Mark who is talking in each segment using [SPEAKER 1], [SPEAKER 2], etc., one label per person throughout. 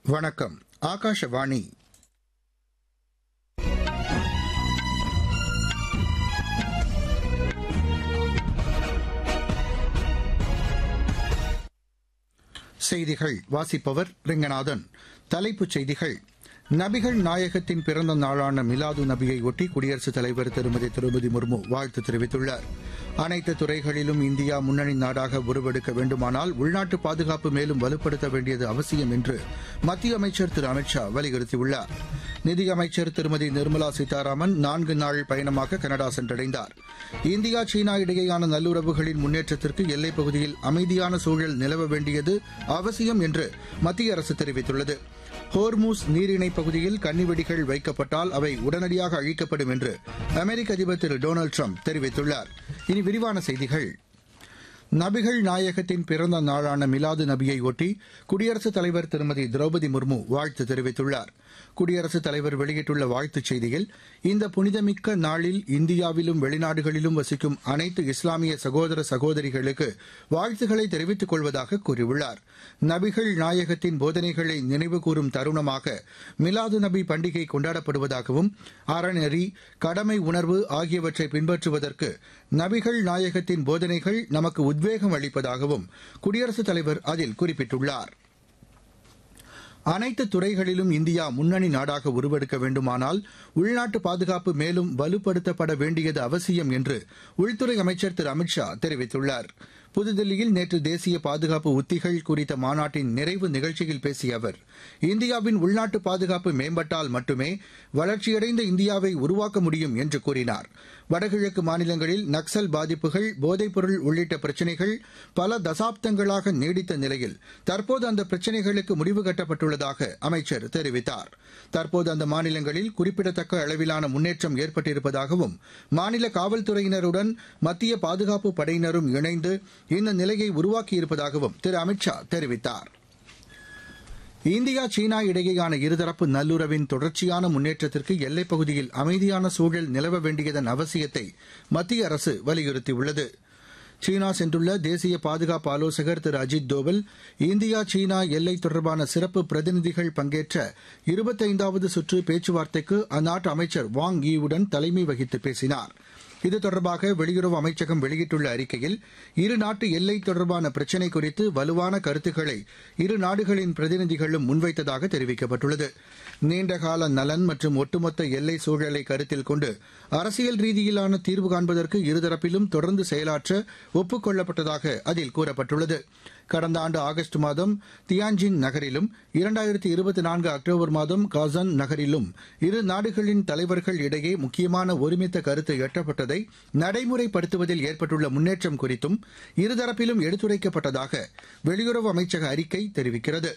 [SPEAKER 1] வணக்கம். ஆகாஷவாணி. செய்திகள் வாசிப்பவர் ரெங்கநாதன். தலைப்புச் செய்திகள். நபிகள் நாயகத்தின் பிறந்த நாளான மிலாது நபியை ஒட்டி குடியரசுத் தலைவர் திரௌபதி முர்மு வாழ்த்து தெரிவித்துள்ளார். அனைத்து துறைகளிலும் இந்தியா முன்னணி நாடாக உருவெடுக்க வேண்டுமானால் உள்நாட்டு பாதுகாப்பு மேலும் வலுப்படுத்த வேண்டியது அவசியம் என்று மத்திய அமைச்சர் திரு அமித் ஷா வலியுறுத்தியுள்ளார். நிதியமைச்சர் திருமதி நிர்மலா சீதாராமன் 4 நாள் பயணமாக கனடா சென்றடைந்தார். இந்தியா சீனா இடையேயான நல்லுறவுகளின் முன்னேற்றத்திற்கு எல்லைப் பகுதியில் அமைதியான சூழல் நிலவ வேண்டியது அவசியம் என்று மத்திய அரசு தெரிவித்துள்ளது. ஹோர்மூஸ் நீரிணைப் பகுதியில் கன்னிவெடிகள் வைக்கப்பட்டால் அவை உடனடியாக அழிக்கப்படும் என்று அமெரிக்க அதிபர் திரு டொனால்டு ட்ரம்ப் தெரிவித்துள்ளார். இனி விரிவான செய்திகள். நபிகள் நாயகத்தின் பிறந்த நாளான மிலாது நபியை ஒட்டி குடியரசுத் தலைவர் திருமதி திரௌபதி முர்மு வாழ்த்து தெரிவித்துள்ளார். குடியரசுத் தலைவர் வெளியிட்டுள்ள வாழ்த்துச் செய்தியில், இந்த புனிதமிக்க நாளில் இந்தியாவிலும் வெளிநாடுகளிலும் வசிக்கும் அனைத்து இஸ்லாமிய சகோதர சகோதரிகளுக்கு வாழ்த்துக்களை தெரிவித்துக் கொள்வதாக கூறியுள்ளார். நபிகள் நாயகத்தின் போதனைகளை நினைவுகூரும் தருணமாக மிலாது நபி பண்டிகை கொண்டாடப்படுவதாகவும், அறநெறி, கடமை உணர்வு ஆகியவற்றை பின்பற்றுவதற்கு நபிகள் நாயகத்தின் போதனைகள் நமக்கு உத்வேகம் அளிப்பதாகவும் குடியரசுத் தலைவர் அதில் குறிப்பிட்டுள்ளார். அனைத்து துறைகளிலும் இந்தியா முன்னணி நாடாக உருவெடுக்க வேண்டுமானால் உள்நாட்டு பாதுகாப்பு மேலும் வலுப்படுத்தப்பட வேண்டியது அவசியம் என்று உள்துறை அமைச்சர் திரு அமித் ஷா தெரிவித்துள்ளார். புதுதில்லியில் நேற்று தேசிய பாதுகாப்பு உத்திகள் குறித்த மாநாட்டின் நிறைவு நிகழ்ச்சியில் பேசிய அவர், இந்தியாவின் உள்நாட்டு பாதுகாப்பு மேம்பட்டால் மட்டுமே வளர்ச்சியடைந்த இந்தியாவை உருவாக்க முடியும் என்று கூறினார். வடகிழக்கு மாநிலங்களில் நக்சல் பாதிப்புகள், போதைப்பொருள் உள்ளிட்ட பிரச்சினைகள் பல தசாப்தங்களாக நீடித்த நிலையில் தற்போது அந்த பிரச்சினைகளுக்கு முடிவு கட்டப்பட்டுள்ளதாக அமைச்சர் தெரிவித்தார். தற்போது அந்த மாநிலங்களில் குறிப்பிடத்தக்க அளவிலான முன்னேற்றம் ஏற்பட்டிருப்பதாகவும், மாநில காவல்துறையினருடன் மத்திய பாதுகாப்பு படையினரும் இணைந்து இந்த நிலையை உருவாக்கியிருப்பதாகவும் திரு அமித் ஷா தெரிவித்தார். இந்தியா சீனா இடையேயான இருதரப்பு நல்லுறவின் தொடர்ச்சியான முன்னேற்றத்திற்கு எல்லைப் பகுதியில் அமைதியான சூழல் நிலவ வேண்டியதன் அவசியத்தை மத்திய அரசு வலியுறுத்தியுள்ளது. சீனா சென்றுள்ள தேசிய பாதுகாப்பு ஆலோசகர் திரு அஜித் தோவல், இந்தியா சீனா எல்லை தொடர்பான சிறப்பு பிரதிநிதிகள் பங்கேற்ற 25வது சுற்று பேச்சுவார்த்தைக்கு அந்நாட்டு அமைச்சர் வாங் ஈவுடன் தலைமை வகித்து பேசினார். இது தொடர்பாக வெளியுறவு அமைச்சகம் வெளியிட்டுள்ள அறிக்கையில், இரு நாட்டு எல்லை தொடர்பான பிரச்சினை குறித்து வலுவான கருத்துக்களை இரு நாடுகளின் பிரதிநிதிகளும் முன்வைத்ததாக தெரிவிக்கப்பட்டுள்ளது. நீண்டகால நலன் மற்றும் ஒட்டுமொத்த எல்லை சூழலை கருத்தில் கொண்டு அரசியல் ரீதியிலான தீர்வு காண்பதற்கு இருதரப்பிலும் தொடர்ந்து செயலாற்ற ஒப்புக் கொள்ளப்பட்டதாக அதில் கூறப்பட்டுள்ளது. கடந்த ஆண்டு ஆகஸ்ட் மாதம் தியான்ஜின் நகரிலும் 2024 அக்டோபர் மாதம் காசன் நகரிலும் இரு நாடுகளின் தலைவர்கள் இடையே முக்கியமான ஒருமித்த கருத்து எட்டப்பட்டதை நடைமுறைப்படுத்துவதில் ஏற்பட்டுள்ள முன்னேற்றம் குறித்தும் இருதரப்பிலும் எடுத்துரைக்கப்பட்டதாக வெளியுறவு அமைச்சக அறிக்கை தெரிவிக்கிறது.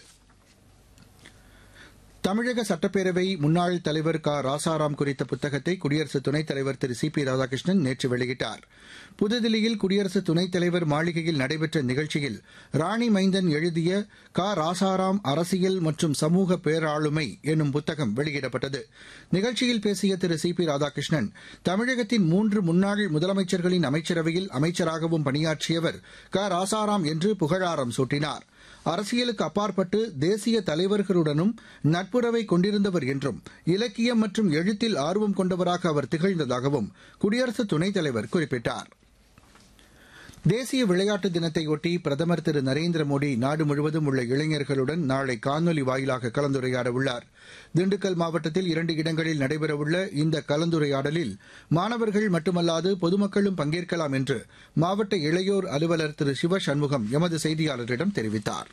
[SPEAKER 1] தமிழக சட்டப்பேரவை முன்னாள் தலைவர் க. ராசாராம் குறித்த புத்தகத்தை குடியரசு துணைத் தலைவர் திரு சி. பி. ராதாகிருஷ்ணன் நேற்று வெளியிட்டார். புதுதில்லியில் குடியரசு துணைத் தலைவர் மாளிகையில் நடைபெற்ற நிகழ்ச்சியில் ராணி மைந்தன் எழுதிய க. ராசாராம் அரசியல் மற்றும் சமூக பேராளுமை என்னும் புத்தகம் வெளியிடப்பட்டது. நிகழ்ச்சியில் பேசிய திரு சி. பி. ராதாகிருஷ்ணன், தமிழகத்தின் 3 முன்னாள் முதலமைச்சர்களின் அமைச்சரவையில் அமைச்சராகவும் பணியாற்றியவர் க. ராசாராம் என்று புகழாரம் சூட்டினார். அரசியலுக்கு அப்பாற்பட்டு தேசிய தலைவர்களுடனும் நட்புறவை கொண்டிருந்தவர் என்றும், இலக்கியம் மற்றும் எழுத்தில் ஆர்வம் கொண்டவராக அவர் திகழ்ந்ததாகவும் குடியரசு துணைத் தலைவர் குறிப்பிட்டார். தேசிய விளையாட்டு தினத்தையொட்டி பிரதமர் திரு நரேந்திர மோடி நாடு முழுவதும் உள்ள இளைஞர்களுடன் நாளை காணொலி வாயிலாக கலந்துரையாட உள்ளார். திண்டுக்கல் மாவட்டத்தில் 2 இடங்களில் நடைபெறவுள்ள இந்த கலந்துரையாடலில் மாணவர்கள் மட்டுமல்லாது பொதுமக்களும் பங்கேற்கலாம் என்று மாவட்ட இளையோர் அலுவலர் திரு சிவசண்முகம் எமது செய்தியாளரிடம் தெரிவித்தார்.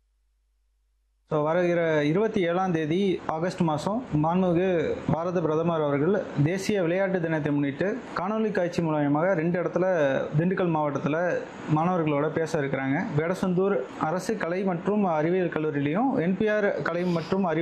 [SPEAKER 2] வருகிற 27ஆம் தேதி ஆகஸ்ட் மாதம் மாண்புமிகு பாரத பிரதமர் அவர்கள் தேசிய விளையாட்டு தினத்தை முன்னிட்டு காணொலி காட்சி மூலமாக 2 இடத்துல திண்டுக்கல் மாவட்டத்தில் மாணவர்களோட பேச இருக்கிறாங்க. வேடசந்தூர் அரசு கலை மற்றும் அறிவியல் கல்லூரியிலையும் NPR கலை மற்றும்